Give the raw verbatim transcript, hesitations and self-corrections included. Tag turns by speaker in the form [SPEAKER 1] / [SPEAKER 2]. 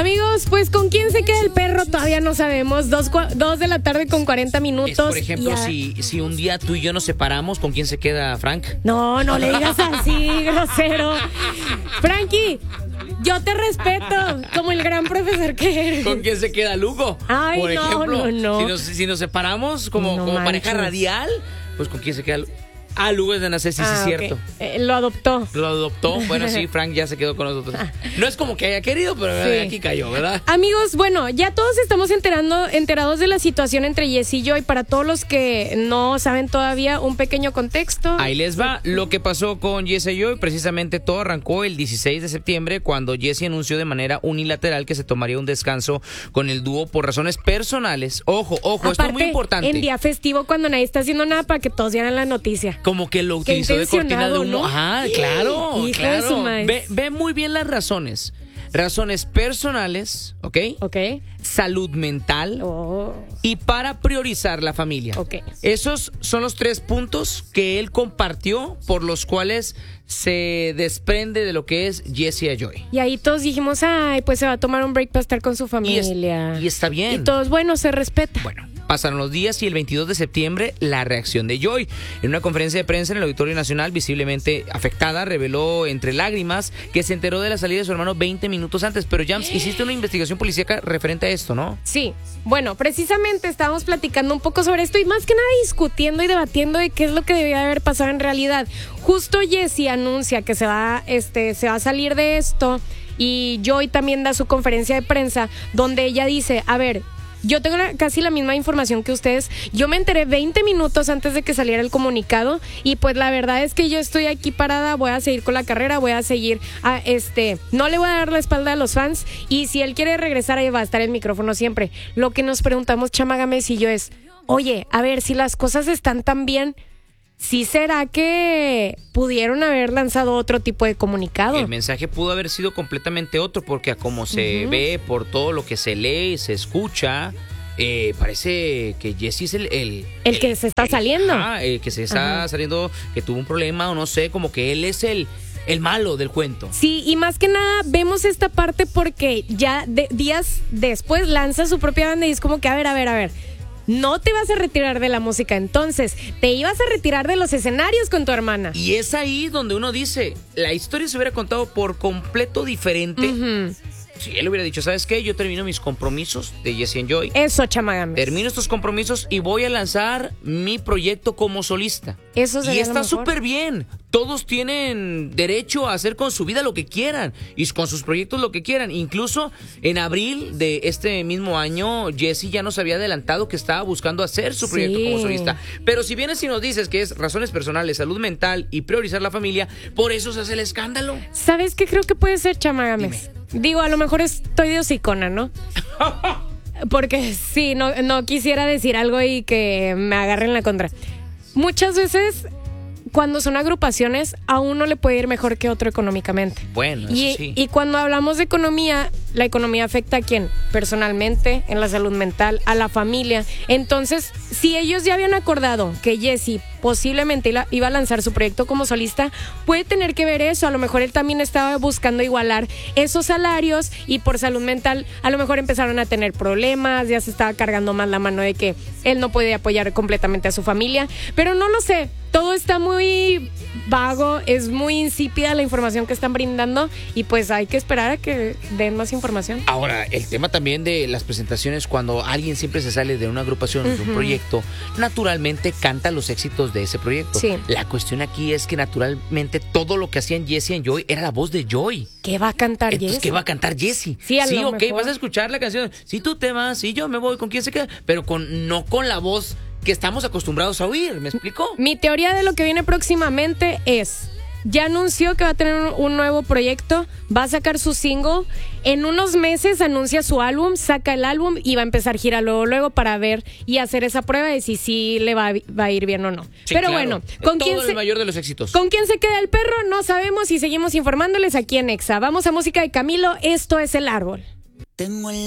[SPEAKER 1] Amigos, pues ¿con quién se queda el perro? Todavía no sabemos. Dos, dos de la tarde con cuarenta minutos.
[SPEAKER 2] Es, por ejemplo, si, si un día tú y yo nos separamos, ¿con quién se queda Frank?
[SPEAKER 1] No, no le digas así, grosero. Frankie, yo te respeto como el gran profesor que eres.
[SPEAKER 2] ¿Con quién se queda Lugo?
[SPEAKER 1] Ay,
[SPEAKER 2] por
[SPEAKER 1] no,
[SPEAKER 2] ejemplo,
[SPEAKER 1] no, no.
[SPEAKER 2] Si nos, si nos separamos como,
[SPEAKER 1] No
[SPEAKER 2] como
[SPEAKER 1] manches.
[SPEAKER 2] pareja radial, pues ¿con quién se queda? Ah, Lugo es de nacer, sí,
[SPEAKER 1] Ah,
[SPEAKER 2] sí, es
[SPEAKER 1] ok.
[SPEAKER 2] cierto.
[SPEAKER 1] Eh, lo adoptó.
[SPEAKER 2] Lo adoptó. Bueno, sí, Frank ya se quedó con nosotros. No es como que haya querido, pero
[SPEAKER 1] Sí.
[SPEAKER 2] aquí cayó, ¿verdad?
[SPEAKER 1] Amigos, bueno, ya todos estamos enterando, enterados de la situación entre Jesse y Joy. Para todos los que no saben todavía, un pequeño contexto.
[SPEAKER 2] Ahí les va lo que pasó con Jesse y Joy. Precisamente todo arrancó el dieciséis de septiembre cuando Jesse anunció de manera unilateral que se tomaría un descanso con el dúo por razones personales. Ojo, ojo, esto es muy importante.
[SPEAKER 1] En día festivo, cuando nadie está haciendo nada, para que todos dieran la noticia.
[SPEAKER 2] Como que lo
[SPEAKER 1] Qué
[SPEAKER 2] utilizó de cortina de
[SPEAKER 1] intencionado,
[SPEAKER 2] humo.
[SPEAKER 1] ¿no?
[SPEAKER 2] Ajá, claro,
[SPEAKER 1] Hijo de
[SPEAKER 2] claro.
[SPEAKER 1] su maíz.
[SPEAKER 2] Ve, ve muy bien las razones. Razones personales, ¿ok?
[SPEAKER 1] Ok.
[SPEAKER 2] Salud mental.
[SPEAKER 1] Oh.
[SPEAKER 2] Y para priorizar la familia.
[SPEAKER 1] Ok.
[SPEAKER 2] Esos son los tres puntos que él compartió por los cuales se desprende de lo que es Jesse y Joy.
[SPEAKER 1] Y ahí todos dijimos, ay, pues se va a tomar un break para estar con su
[SPEAKER 2] Y, es-
[SPEAKER 1] familia.
[SPEAKER 2] y está bien.
[SPEAKER 1] Y todos, bueno, se respeta.
[SPEAKER 2] Bueno, pasaron los días y el veintidós de septiembre la reacción de Joy. En una conferencia de prensa en el Auditorio Nacional, visiblemente afectada, reveló entre lágrimas que se enteró de la salida de su hermano veinte minutos antes. Pero Jams, hiciste una investigación policíaca referente a esto, ¿no?
[SPEAKER 1] Sí, bueno, precisamente estábamos platicando un poco sobre esto y más que nada discutiendo y debatiendo de qué es lo que debía haber pasado en realidad. Justo Jesse anuncia que se va, este, se va a salir de esto y Joy también da su conferencia de prensa donde ella dice, a ver, yo tengo la- casi la misma información que ustedes. Yo me enteré veinte minutos antes de que saliera el comunicado y pues la verdad es que yo estoy aquí parada, voy a seguir con la carrera, voy a seguir, a, este, no le voy a dar la espalda a los fans y si él quiere regresar ahí va a estar el micrófono siempre. Lo que nos preguntamos Chama Gámez y yo es, oye, a ver, si las cosas están tan bien, ¿sí será que pudieron haber lanzado otro tipo de comunicado?
[SPEAKER 2] El mensaje pudo haber sido completamente otro, porque a como se ve, por todo lo que se lee y se escucha, eh, parece que Jesse es el... El,
[SPEAKER 1] El que se está saliendo.
[SPEAKER 2] Ajá, el que se está
[SPEAKER 1] Ajá.
[SPEAKER 2] saliendo, que tuvo un problema o no sé, como que él es el, el malo del cuento.
[SPEAKER 1] Sí, y más que nada vemos esta parte porque ya de- días después lanza su propia banda y es como que, a ver, a ver, a ver, no te vas a retirar de la música entonces, te ibas a retirar de los escenarios con tu hermana.
[SPEAKER 2] Y es ahí donde uno dice, la historia se hubiera contado por completo diferente.
[SPEAKER 1] Ujú.
[SPEAKER 2] Si él hubiera dicho, ¿sabes qué? Yo termino mis compromisos de Jesse and Joy.
[SPEAKER 1] Eso, Chamagames.
[SPEAKER 2] Termino estos compromisos y voy a lanzar mi proyecto como solista.
[SPEAKER 1] Eso sería
[SPEAKER 2] Y
[SPEAKER 1] lo
[SPEAKER 2] está
[SPEAKER 1] mejor.
[SPEAKER 2] súper bien. Todos tienen derecho a hacer con su vida lo que quieran y con sus proyectos lo que quieran. Incluso en abril de este mismo año, Jesse ya nos había adelantado que estaba buscando hacer su proyecto
[SPEAKER 1] Sí.
[SPEAKER 2] como solista. Pero si vienes y nos dices que es razones personales, salud mental y priorizar la familia, por eso se hace el escándalo.
[SPEAKER 1] ¿Sabes qué creo que puede ser, Chamagames? Digo, a lo mejor estoy de hocicona, ¿no? Porque sí, no, no quisiera decir algo y que me agarren la contra. Muchas veces, cuando son agrupaciones, a uno le puede ir mejor que otro económicamente.
[SPEAKER 2] Bueno, eso
[SPEAKER 1] Y,
[SPEAKER 2] sí.
[SPEAKER 1] y cuando hablamos de economía, la economía afecta a quién? Personalmente, en la salud mental, a la familia. Entonces, si ellos ya habían acordado que Jesse posiblemente iba- iba a lanzar su proyecto como solista, puede tener que ver eso. A lo mejor él también estaba buscando igualar esos salarios y por salud mental a lo mejor empezaron a tener problemas, ya se estaba cargando más la mano de que él no puede apoyar completamente a su familia. Pero no lo sé, todo está muy vago, es muy insípida la información que están brindando y pues hay que esperar a que den más información.
[SPEAKER 2] Ahora, el tema también de las presentaciones, cuando alguien siempre se sale de una agrupación, de un proyecto, naturalmente canta los éxitos de ese proyecto.
[SPEAKER 1] Sí.
[SPEAKER 2] La cuestión aquí es que naturalmente todo lo que hacían Jesse y Joy era la voz de Joy.
[SPEAKER 1] ¿Qué va a cantar
[SPEAKER 2] Entonces,
[SPEAKER 1] Jesse?
[SPEAKER 2] ¿qué va a cantar Jesse?
[SPEAKER 1] Sí, a lo
[SPEAKER 2] ok,
[SPEAKER 1] mejor.
[SPEAKER 2] vas a escuchar la canción. Si tú te vas, si yo me voy, ¿con quién se queda? Pero con no con la voz que estamos acostumbrados a oír, ¿me explico?
[SPEAKER 1] Mi teoría de lo que viene próximamente es, ya anunció que va a tener un, un nuevo proyecto, va a sacar su single, en unos meses anuncia su álbum, saca el álbum y va a empezar gira luego, luego para ver y hacer esa prueba de si sí le va, a- va a ir bien o no.
[SPEAKER 2] Sí,
[SPEAKER 1] Pero
[SPEAKER 2] claro.
[SPEAKER 1] bueno, ¿con
[SPEAKER 2] Todo
[SPEAKER 1] quién,
[SPEAKER 2] el
[SPEAKER 1] se,
[SPEAKER 2] mayor de los éxitos.
[SPEAKER 1] ¿con quién se queda el perro? No sabemos y seguimos informándoles aquí en Exa. Vamos a música de Camilo, esto es El Árbol.
[SPEAKER 3] Tengo el